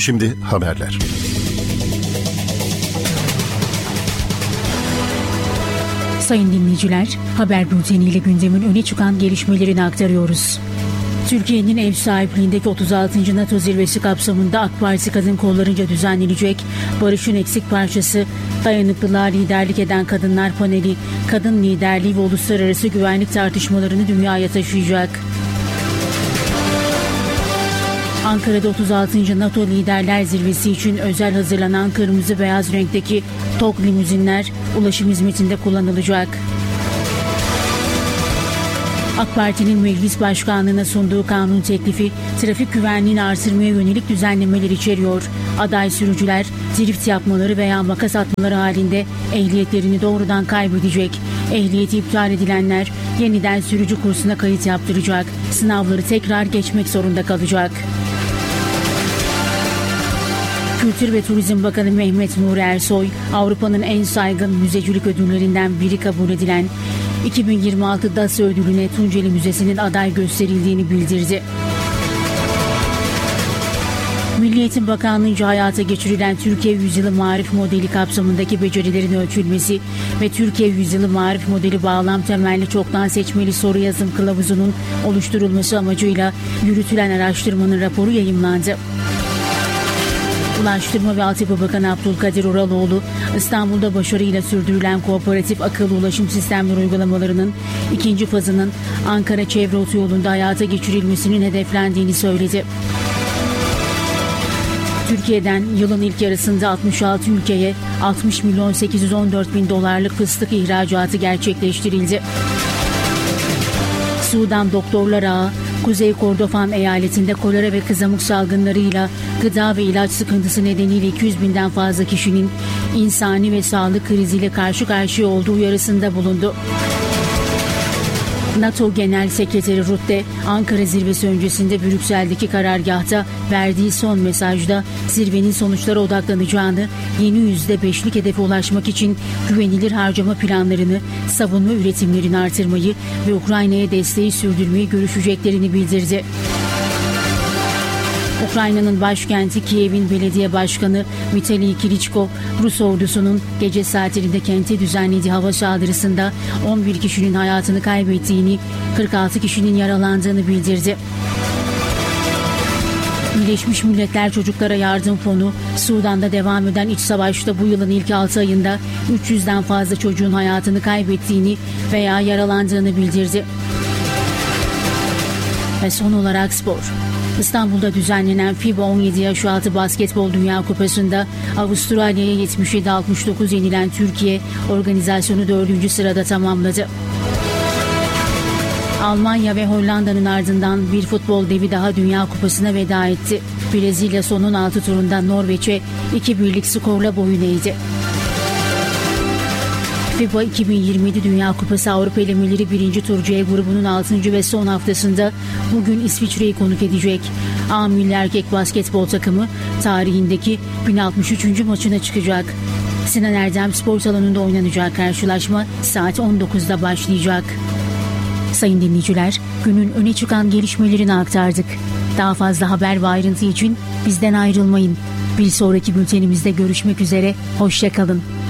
Şimdi haberler. Sayın dinleyiciler, haber bülteniyle gündemin öne çıkan gelişmelerini aktarıyoruz. Türkiye'nin ev sahipliğindeki 36. NATO zirvesi kapsamında AK Parti Kadın Kollarınca düzenlenecek Barış'ın eksik parçası Dayanıklılığa Liderlik Eden Kadınlar Paneli, kadın liderliği ve uluslararası güvenlik tartışmalarını dünyaya taşıyacak. Ankara'da 36. NATO Liderler Zirvesi için özel hazırlanan kırmızı beyaz renkteki TOG limuzinler ulaşım hizmetinde kullanılacak. AK Parti'nin Meclis Başkanlığı'na sunduğu kanun teklifi trafik güvenliğini artırmaya yönelik düzenlemeler içeriyor. Aday sürücüler drift yapmaları veya makas atmaları halinde ehliyetlerini doğrudan kaybedecek. Ehliyeti iptal edilenler yeniden sürücü kursuna kayıt yaptıracak. Sınavları tekrar geçmek zorunda kalacak. Kültür ve Turizm Bakanı Mehmet Nuri Ersoy, Avrupa'nın en saygın müzecilik ödüllerinden biri kabul edilen 2026 DAS ödülüne Tunceli Müzesi'nin aday gösterildiğini bildirdi. Milli Eğitim Bakanlığı'nca hayata geçirilen Türkiye Yüzyılı Marif Modeli kapsamındaki becerilerin ölçülmesi ve Türkiye Yüzyılı Marif Modeli bağlam temelli çoktan seçmeli soru yazım kılavuzunun oluşturulması amacıyla yürütülen araştırmanın raporu yayımlandı. Ulaştırma ve Altyapı Bakanı Abdülkadir Uraloğlu, İstanbul'da başarıyla sürdürülen kooperatif akıllı ulaşım sistemleri uygulamalarının ikinci fazının Ankara Çevre Otoyolu'nda hayata geçirilmesinin hedeflendiğini söyledi. Türkiye'den yılın ilk yarısında 66 ülkeye 60 milyon 814 bin dolarlık fıstık ihracatı gerçekleştirildi. Sudan Doktorlar Ağı, Kuzey Kordofan eyaletinde kolera ve kızamık salgınlarıyla gıda ve ilaç sıkıntısı nedeniyle 200 binden fazla kişinin insani ve sağlık kriziyle karşı karşıya olduğu uyarısında bulundu. NATO Genel Sekreteri Rutte, Ankara zirvesi öncesinde Brüksel'deki karargahta verdiği son mesajda zirvenin sonuçlara odaklanacağını, yeni %5'lik hedefe ulaşmak için güvenilir harcama planlarını, savunma üretimlerini artırmayı ve Ukrayna'ya desteği sürdürmeyi görüşeceklerini bildirdi. Ukrayna'nın başkenti Kiev'in belediye başkanı Vitali Klitschko, Rus ordusunun gece saatlerinde kente düzenlediği hava saldırısında 11 kişinin hayatını kaybettiğini, 46 kişinin yaralandığını bildirdi. Birleşmiş Milletler Çocuklara Yardım Fonu, Sudan'da devam eden iç savaşta bu yılın ilk 6 ayında 300'den fazla çocuğun hayatını kaybettiğini veya yaralandığını bildirdi. Ve son olarak spor. İstanbul'da düzenlenen FIBA 17 yaş altı basketbol Dünya Kupası'nda Avustralya'ya 77-69 yenilen Türkiye organizasyonu 4. sırada tamamladı. Almanya ve Hollanda'nın ardından bir futbol devi daha Dünya Kupası'na veda etti. Brezilya son 16 turunda Norveç'e 2-1'lik skorla boyun eğdi. FIBA 2027 Dünya Kupası Avrupa elemeleri 1. tur C grubunun 6. ve son haftasında bugün İsviçre'yi konuk edecek. A milli erkek basketbol takımı tarihindeki 1063. maçına çıkacak. Sinan Erdem Spor Salonu'nda oynanacak karşılaşma saat 19'da başlayacak. Sayın dinleyiciler, günün öne çıkan gelişmelerini aktardık. Daha fazla haber ve ayrıntı için bizden ayrılmayın. Bir sonraki bültenimizde görüşmek üzere, hoşça kalın.